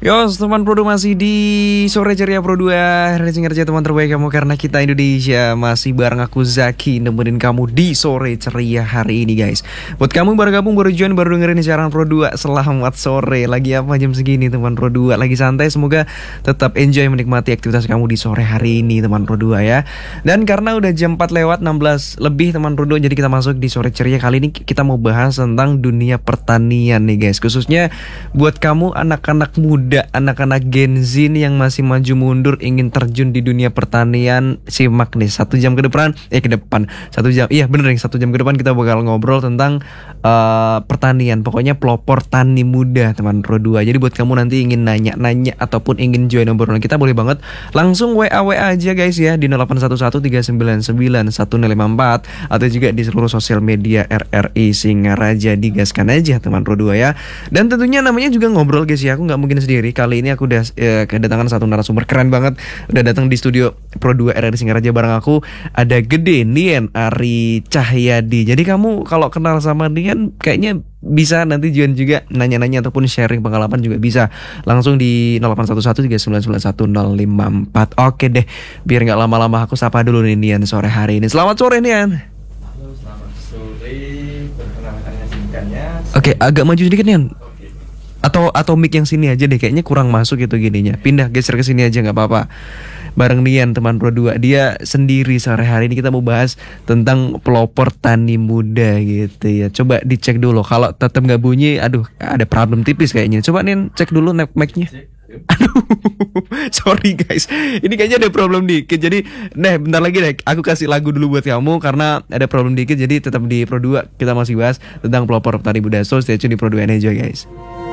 Yo, teman Pro 2 masih di Sore Ceria Pro 2. Racing kerja teman terbaik kamu karena kita Indonesia. Masih bareng aku Zaki nemenin kamu di Sore Ceria hari ini guys. Buat kamu baru gabung, baru join, baru dengerin siaran Pro 2, selamat sore. Lagi apa jam segini teman Pro 2? Lagi santai, semoga tetap enjoy menikmati aktivitas kamu di sore hari ini teman Pro 2 ya. Dan karena udah jam 4 lewat 16 lebih teman Pro 2, jadi kita masuk di Sore Ceria. Kali ini kita mau bahas tentang dunia pertanian nih guys. Khususnya buat kamu anak-anak muda, anak-anak Gen Z yang masih maju mundur ingin terjun di dunia pertanian. Simak nih 1 jam ke depan, 1 jam, iya bener nih 1 jam ke depan kita bakal ngobrol tentang pertanian. Pokoknya pelopor tani muda teman Pro 2. Jadi buat kamu nanti ingin nanya-nanya ataupun ingin join obrolan kita, boleh banget langsung WA aja guys ya di 0811399154 atau juga di seluruh sosial media RRI Singaraja. Digaskan aja teman Pro 2 ya. Dan tentunya namanya juga ngobrol guys ya. Aku nggak mungkin sendiri. Kali ini aku udah kedatangan satu narasumber keren banget. Udah datang di studio Pro 2 RRI Singaraja bareng aku. Ada Gede Nian Ari Cahyadi. Jadi kamu kalau kenal sama Nian kayaknya bisa nanti join juga, nanya-nanya ataupun sharing pengalaman juga bisa. Langsung di 0811399154. Oke deh, biar nggak lama-lama aku sapa dulu nih Nian sore hari ini. Selamat sore Nian. Halo, selamat sore. Perkenalkan singkatnya. Oke, agak maju sedikit Nian. Atau mic yang sini aja deh, kayaknya kurang masuk gitu gininya. Pindah, geser ke sini aja nggak apa-apa. Bareng Nian teman Pro 2. Dia sendiri sore hari ini kita mau bahas tentang pelopor tani muda gitu ya. Coba dicek dulu. Kalau tetap nggak bunyi, aduh ada problem tipis kayaknya. Coba Nian cek dulu mic-nya. Aduh, sorry guys, ini kayaknya ada problem dikit. Jadi, bentar lagi deh, aku kasih lagu dulu buat kamu karena ada problem dikit. Jadi tetap di Pro 2, kita masih bahas tentang pelopor tani muda. So stay tune di Pro 2 and enjoy guys.